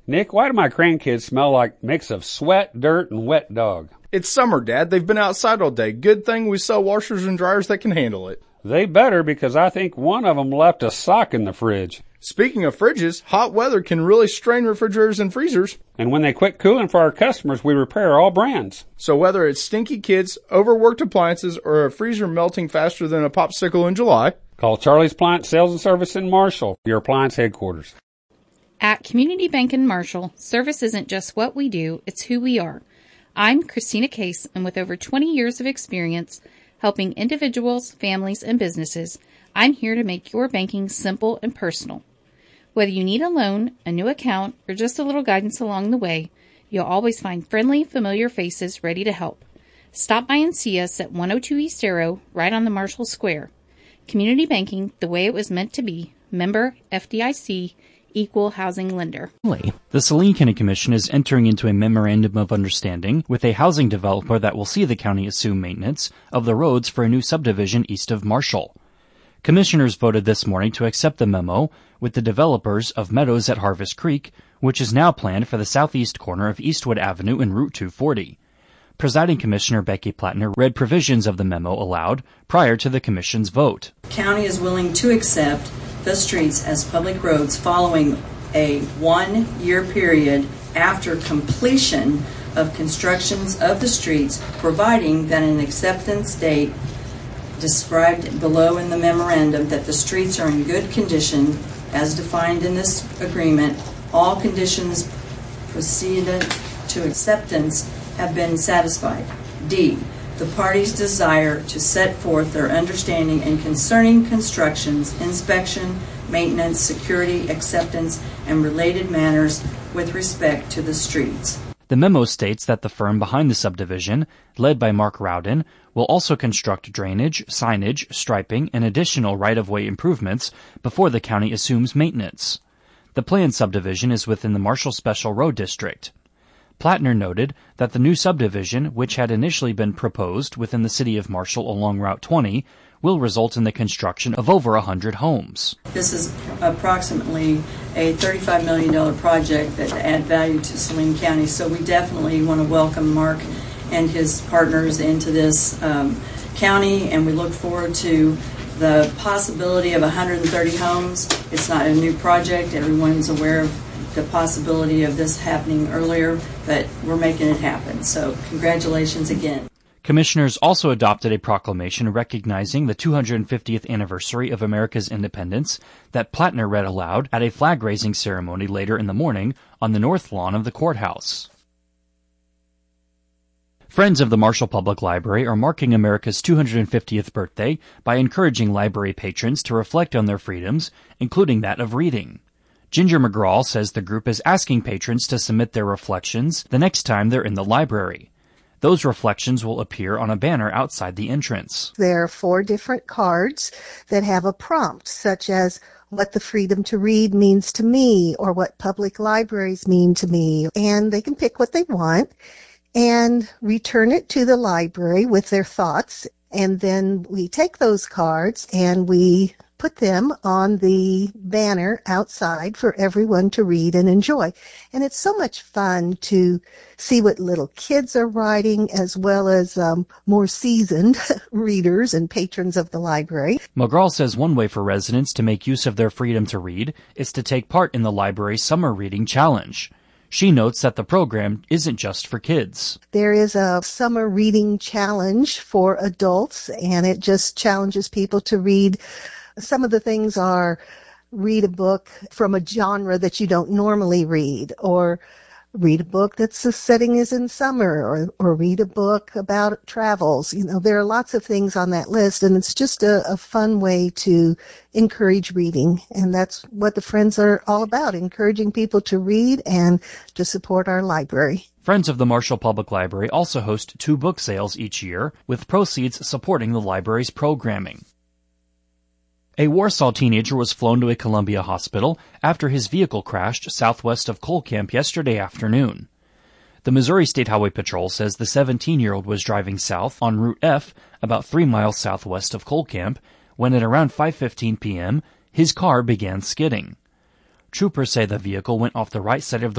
Nick, why do my grandkids smell like a mix of sweat, dirt, and wet dog? It's summer, Dad. They've been outside all day. Good thing we sell washers and dryers that can handle it. They better, because I think one of them left a sock in the fridge. Speaking of fridges, hot weather can really strain refrigerators and freezers. And when they quit cooling for our customers, we repair all brands. So whether it's stinky kids, overworked appliances, or a freezer melting faster than a popsicle in July, call Charlie's Appliance Sales and Service in Marshall, your appliance headquarters. At Community Bank in Marshall, service isn't just what we do, it's who we are. I'm Christina Case, and with over 20 years of experience helping individuals, families, and businesses, I'm here to make your banking simple and personal. Whether you need a loan, a new account, or just a little guidance along the way, you'll always find friendly, familiar faces ready to help. Stop by and see us at 102 East Arrow, right on the Marshall Square. Community banking, the way it was meant to be. Member FDIC, Equal Housing Lender. The Saline County Commission is entering into a memorandum of understanding with a housing developer that will see the county assume maintenance of the roads for a new subdivision east of Marshall. Commissioners voted this morning to accept the memo with the developers of Meadows at Harvest Creek, which is now planned for the southeast corner of Eastwood Avenue and Route 240. Presiding Commissioner Becky Plattner read provisions of the memo aloud prior to the Commission's vote. The county is willing to accept the streets as public roads following a 1-year period after completion of constructions of the streets, providing that an acceptance date described below in the memorandum that the streets are in good condition as defined in this agreement. All conditions precedent to acceptance have been satisfied. D, the parties desire to set forth their understanding in concerning constructions, inspection, maintenance, security, acceptance, and related matters with respect to the streets. The memo states that the firm behind the subdivision, led by Mark Rowden, will also construct drainage, signage, striping, and additional right-of-way improvements before the county assumes maintenance. The planned subdivision is within the Marshall Special Road District. Plattner noted that the new subdivision, which had initially been proposed within the city of Marshall along Route 20, will result in the construction of over 100 homes. This is approximately a $35 million project that add value to Saline County, so we definitely want to welcome Mark and his partners into this county, and we look forward to the possibility of 130 homes. It's not a new project. Everyone's aware of the possibility of this happening earlier, but we're making it happen. So congratulations again. Commissioners also adopted a proclamation recognizing the 250th anniversary of America's independence that Plattner read aloud at a flag-raising ceremony later in the morning on the north lawn of the courthouse. Friends of the Marshall Public Library are marking America's 250th birthday by encouraging library patrons to reflect on their freedoms, including that of reading. Ginger McGraw says the group is asking patrons to submit their reflections the next time they're in the library. Those reflections will appear on a banner outside the entrance. There are 4 different cards that have a prompt, such as what the freedom to read means to me, or what public libraries mean to me. And they can pick what they want and return it to the library with their thoughts. And then we take those cards and we put them on the banner outside for everyone to read and enjoy. And it's so much fun to see what little kids are writing, as well as more seasoned readers and patrons of the library. McGraw says one way for residents to make use of their freedom to read is to take part in the library's Summer Reading Challenge. She notes that the program isn't just for kids. There is a summer reading challenge for adults, and it just challenges people to read. Some of the things are read a book from a genre that you don't normally read, or read a book that's the setting is in summer, or read a book about travels. You know, there are lots of things on that list, and it's just a fun way to encourage reading. And that's what the Friends are all about, encouraging people to read and to support our library. Friends of the Marshall Public Library also host 2 book sales each year, with proceeds supporting the library's programming. A Warsaw teenager was flown to a Columbia hospital after his vehicle crashed southwest of Cole Camp yesterday afternoon. The Missouri State Highway Patrol says the 17-year-old was driving south on Route F about 3 miles southwest of Cole Camp when at around 5:15 p.m. his car began skidding. Troopers say the vehicle went off the right side of the